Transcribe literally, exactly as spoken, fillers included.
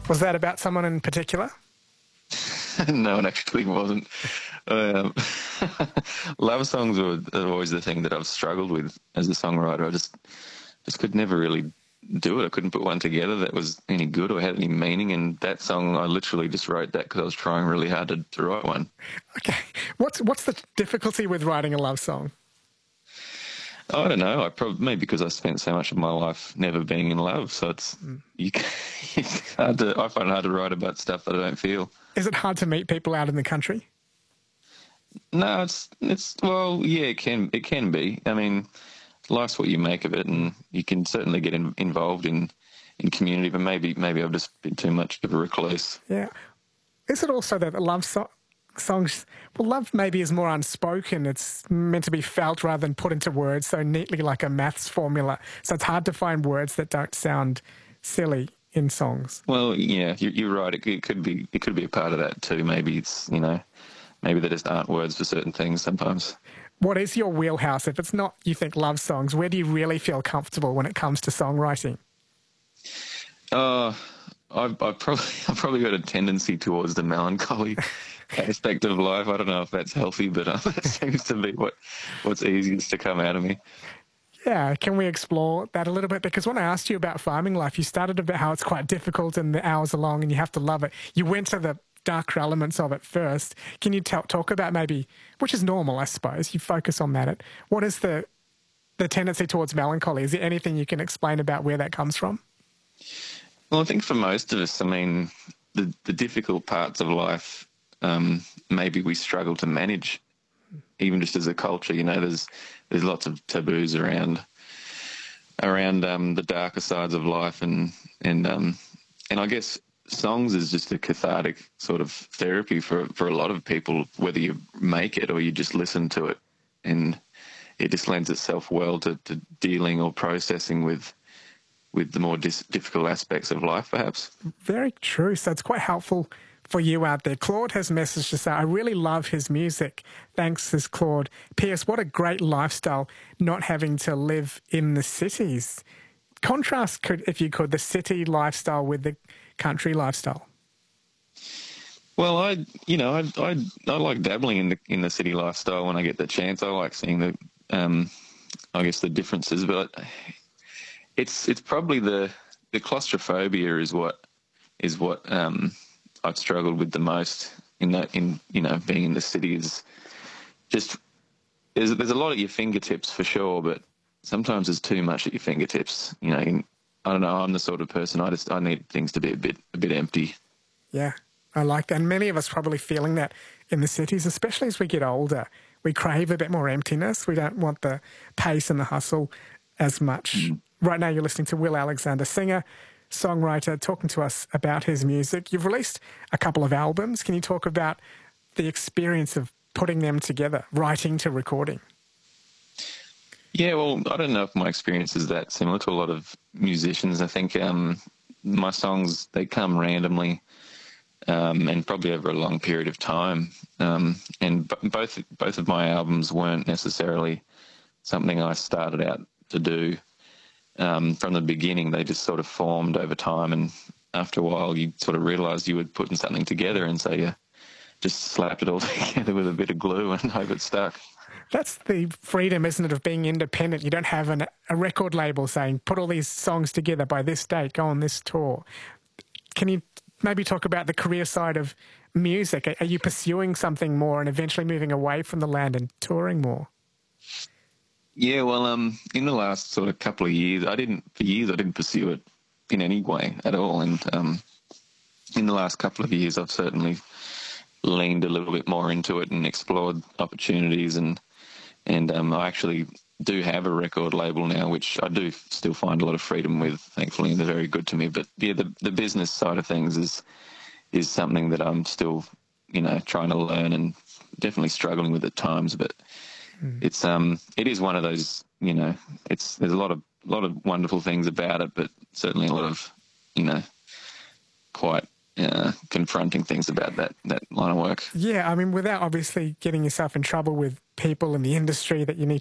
Was that about someone in particular? No, it actually wasn't. Um, love songs were always the thing that I've struggled with as a songwriter. I just just could never really do it. I couldn't put one together that was any good or had any meaning. And that song, I literally just wrote that because I was trying really hard to, to write one. Okay. What's what's the difficulty with writing a love song? I don't know. I probably maybe because I spent so much of my life never being in love, so it's mm. you. Can, it's hard to. I find it hard to write about stuff that I don't feel. Is it hard to meet people out in the country? No, it's it's well, yeah, it can it can be. I mean, life's what you make of it, and you can certainly get in, involved in in community. But maybe maybe I've just been too much of a recluse. Yeah. Is it also that a love song? Songs, well, love maybe is more unspoken. It's meant to be felt rather than put into words so neatly like a maths formula. So it's hard to find words that don't sound silly in songs. Well, yeah, you're, you're right. It, it could be it could be a part of that too. Maybe it's, you know, maybe there just aren't words for certain things sometimes. What is your wheelhouse? If it's not, you think, love songs, where do you really feel comfortable when it comes to songwriting? Uh, I've, I've probably I've probably got a tendency towards the melancholy aspect of life. I don't know if that's healthy, but uh, that seems to be what what's easiest to come out of me. Yeah, can we explore that a little bit? Because when I asked you about farming life, you started about how it's quite difficult and the hours are long and you have to love it. You went to the darker elements of it first. Can you t- talk about maybe, which is normal, I suppose, you focus on that. What is the the tendency towards melancholy? Is there anything you can explain about where that comes from? Well, I think for most of us, I mean, the, the difficult parts of life, um, maybe we struggle to manage, even just as a culture. You know, there's there's lots of taboos around around um, the darker sides of life, and and um, and I guess songs is just a cathartic sort of therapy for for a lot of people, whether you make it or you just listen to it, and it just lends itself well to, to dealing or processing with. with the more dis- difficult aspects of life, perhaps. Very true. So it's quite helpful for you out there. Claude has messaged to say, I really love his music. Thanks, says Claude. P S. What a great lifestyle, not having to live in the cities. Contrast, could, if you could, the city lifestyle with the country lifestyle. Well, I, you know, I, I, I like dabbling in the in the city lifestyle when I get the chance. I like seeing the, um, I guess, the differences, but. I, It's it's probably the, the claustrophobia is what is what um, I've struggled with the most in that in you know being in the city is just there's there's a lot at your fingertips for sure, but sometimes there's too much at your fingertips. You know, I don't know. I'm the sort of person I just I need things to be a bit a bit empty. Yeah, I like that. And many of us probably feeling that in the cities, especially as we get older. We crave a bit more emptiness. We don't want the pace and the hustle as much. Mm. Right now you're listening to Will Alexander, singer, songwriter, talking to us about his music. You've released a couple of albums. Can you talk about the experience of putting them together, writing to recording? Yeah, well, I don't know if my experience is that similar to a lot of musicians. I think um, my songs, they come randomly um, and probably over a long period of time. Um, and b- both both of my albums weren't necessarily something I started out to do. Um, from the beginning, they just sort of formed over time, and after a while you sort of realised you were putting something together, and so you just slapped it all together with a bit of glue and hope it stuck. That's the freedom, isn't it, of being independent. You don't have an, a record label saying, put all these songs together by this date, go on this tour. Can you maybe talk about the career side of music? Are you pursuing something more and eventually moving away from the land and touring more? Yeah, well, um, in the last sort of couple of years, I didn't, for years, I didn't pursue it in any way at all. And um, in the last couple of years, I've certainly leaned a little bit more into it and explored opportunities. And and um, I actually do have a record label now, which I do still find a lot of freedom with, thankfully, and they're very good to me. But yeah, the, the business side of things is is something that I'm still, you know, trying to learn and definitely struggling with at times. But It's um, it is one of those, you know, it's there's a lot of lot of wonderful things about it, but certainly a lot of, you know, quite uh, confronting things about that that line of work. Yeah, I mean, without obviously getting yourself in trouble with people in the industry that you need